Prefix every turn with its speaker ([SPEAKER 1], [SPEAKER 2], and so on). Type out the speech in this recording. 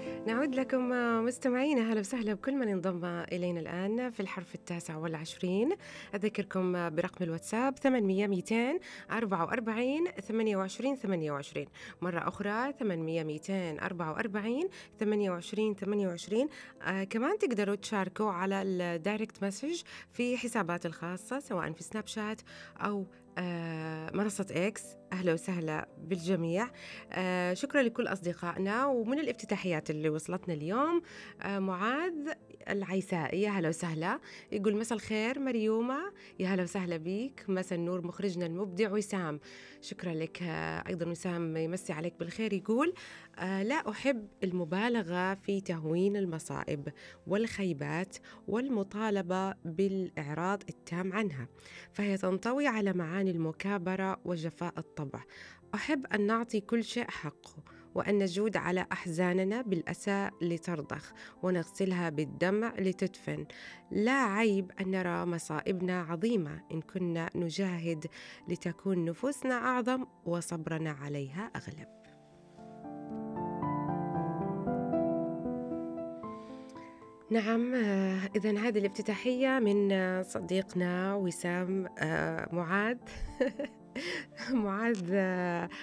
[SPEAKER 1] نعود لكم مستمعينا، أهلا وسهلا بكل من انضم إلينا الآن في الحرف 29. أذكركم برقم الواتساب 800 200 44 28 28. مرة أخرى 800 200 44 28 28. كمان تقدروا تشاركوا على الدايركت مسج في حسابات الخاصة سواء في سناب شات أو منصة إكس. أهلا وسهلا بالجميع. شكرا لكل أصدقائنا. ومن الافتتاحيات اللي وصلتنا اليوم معاذ العيسائي، يا هلا وسهلا. يقول مساء الخير مريومة، يا هلا وسهلا بيك. مساء النور مخرجنا المبدع وسام، شكرا لك. أيضا وسام يمسي عليك بالخير. يقول لا أحب المبالغة في تهوين المصائب والخيبات والمطالبة بالإعراض التام عنها، فهي تنطوي على معاني المكابرة وجفاء الطبع. أحب أن نعطي كل شيء حقه، وأن نجود على أحزاننا بالأسى لترضخ، ونغسلها بالدمع لتدفن. لا عيب أن نرى مصائبنا عظيمة إن كنا نجاهد لتكون نفوسنا أعظم وصبرنا عليها أغلب. نعم، إذن هذه الافتتاحية من صديقنا وسام معاذ. معاذ